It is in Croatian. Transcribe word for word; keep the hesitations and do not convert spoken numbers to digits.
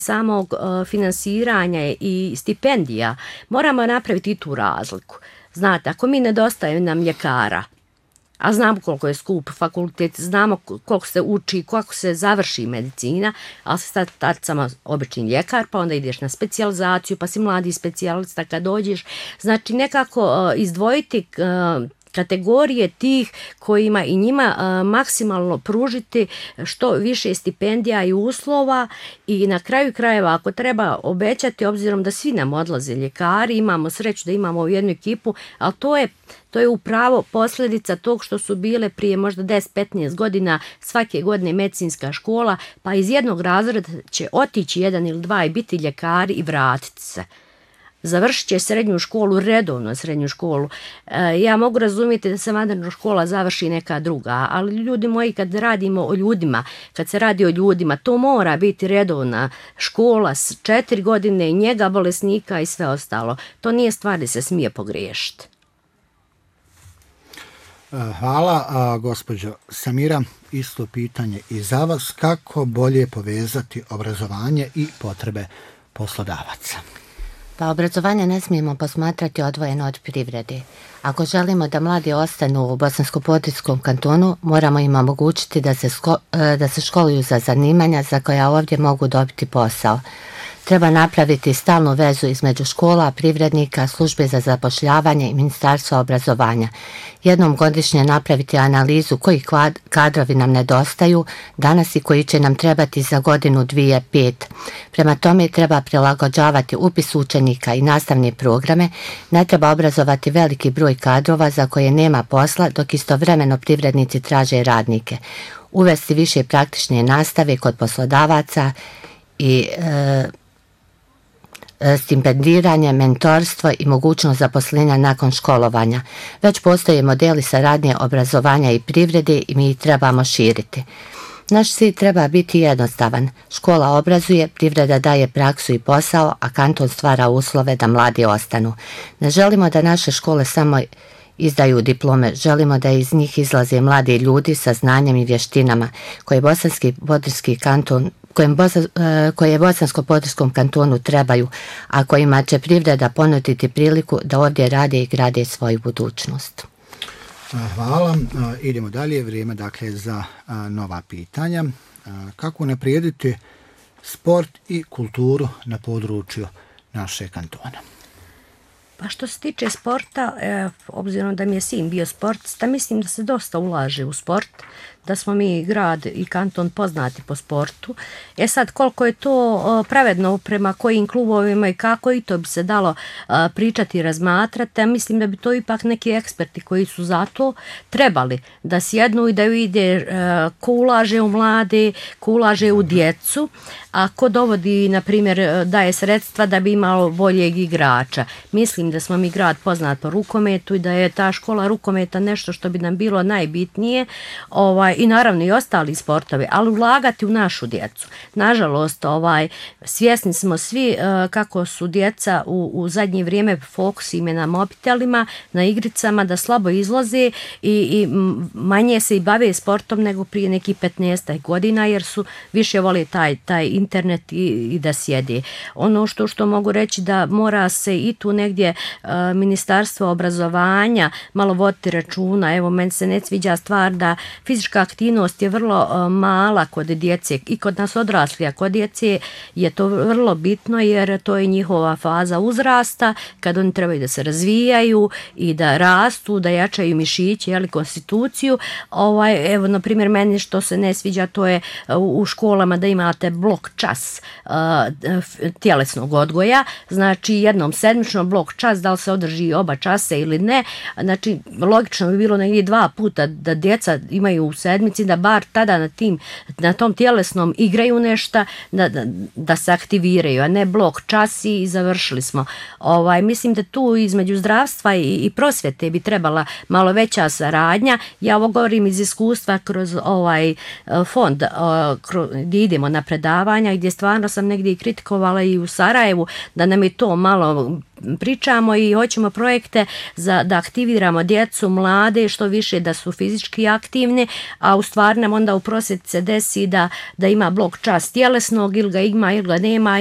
samog uh, finansiranja i stipendija, moramo napraviti i tu razliku. Znate, ako mi nedostaje nam ljekara, a znamo koliko je skup fakultet, znamo koliko se uči, kako se završi medicina, ali se sad tad samo obični ljekar, pa onda ideš na specijalizaciju, pa si mladi specijalista kad dođeš. Znači nekako uh, izdvojiti uh, kategorije tih kojima i njima a, maksimalno pružiti što više stipendija i uslova i na kraju krajeva ako treba obećati, obzirom da svi nam odlaze ljekari, imamo sreću da imamo jednu ekipu, ali to je To je upravo posljedica tog što su bile prije možda deset do petnaest godina svake godine medicinska škola, pa iz jednog razreda će otići jedan ili dva i biti ljekari i vratiti se. Završit će srednju školu, redovno srednju školu. E, ja mogu razumjeti da se vanredna škola završi neka druga, ali ljudi moji, kad radimo o ljudima, kad se radi o ljudima, to mora biti redovna škola s četiri godine i njega, bolesnika i sve ostalo. To nije stvar da se smije pogriješiti. Hvala, a, gospođo Samira. Isto pitanje i za vas. Kako bolje povezati obrazovanje i potrebe poslodavaca? Pa obrazovanje ne smijemo posmatrati odvojeno od privrede. Ako želimo da mladi ostanu u Bosansko-Potiskom kantonu, moramo im omogućiti da se, sko, da se školuju za zanimanja za koja ovdje mogu dobiti posao. Treba napraviti stalnu vezu između škola, privrednika, službe za zapošljavanje i ministarstva obrazovanja. Jednom godišnje napraviti analizu koji kadrovi nam nedostaju danas i koji će nam trebati za godinu, dvije, pet. Prema tome treba prilagođavati upis učenika i nastavne programe. Ne treba obrazovati veliki broj kadrova za koje nema posla, dok istovremeno privrednici traže radnike. Uvesti više praktične nastave kod poslodavaca i e, stipendiranje, mentorstvo i mogućnost zaposlenja nakon školovanja. Već postoje modeli saradnje obrazovanja i privrede i mi ih trebamo širiti. Naš cilj treba biti jednostavan. Škola obrazuje, privreda daje praksu i posao, a kanton stvara uslove da mladi ostanu. Ne želimo da naše škole samo izdaju diplome, želimo da iz njih izlaze mladi ljudi sa znanjem i vještinama koje Bosanski Podrinjski kanton kojem Bosan, koje Bosansko-Podrinjskom kantonu trebaju, a kojima će privreda ponuditi priliku da ovdje rade i grade svoju budućnost. Hvala. Idemo dalje. Vrijeme dakle za nova pitanja. Kako unaprijediti sport i kulturu na području naše kantona? Pa što se tiče sporta, e, obzirom da mi je sin bio sportista, mislim da se dosta ulaže u sport, da smo mi grad i kanton poznati po sportu. E sad, koliko je to o, pravedno prema kojim klubovima i kako, i to bi se dalo a, pričati i razmatrati, a mislim da bi to ipak neki eksperti koji su za to trebali da sjednu i da vide a, ko ulaže u mlade, ko ulaže u djecu, a ko dovodi, na primjer, daje sredstva da bi imalo boljeg igrača. Mislim da smo mi grad poznat po rukometu i da je ta škola rukometa nešto što bi nam bilo najbitnije, ovaj, i naravno i ostali sportovi, ali ulagati u našu djecu. Nažalost, ovaj, svjesni smo svi uh, kako su djeca u, u zadnje vrijeme fokus ime na mobitelima, na igricama, da slabo izlaze i, i manje se i bave sportom nego prije nekih petnaest godina, jer su više vole taj, taj internet i, i da sjede. Ono što, što mogu reći da mora se i tu negdje uh, ministarstvo obrazovanja malo voditi računa. Evo, meni se ne sviđa stvar da fizička aktivnost je vrlo uh, mala kod djece i kod nas odrasli, a kod djece je to vrlo bitno jer to je njihova faza uzrasta kad oni trebaju da se razvijaju i da rastu, da jačaju mišiće, jeli, konstituciju. Ovaj, evo, na primjer, meni što se ne sviđa, to je uh, u školama da imate blok čas uh, tjelesnog odgoja, znači jednom sedmično blok čas, da li se održi oba časa ili ne, znači logično bi bilo negdje dva puta da djeca imaju u sedmici, da bar tada na, tim, na tom tjelesnom igraju nešto, da, da, da se aktiviraju, a ne blok časi i završili smo. Ovaj, mislim da tu između zdravstva i, i prosvjete bi trebala malo veća saradnja. Ja ovo govorim iz iskustva kroz ovaj fond kroz, gdje idemo na predavanja, gdje stvarno sam negdje i kritikovala i u Sarajevu, da nam je to malo pričamo i hoćemo projekte za, da aktiviramo djecu, mlade, što više da su fizički aktivni, a u stvari nam onda u prosvjeti se desi da, da ima blok čas tjelesnog ili ga ima ili ga nema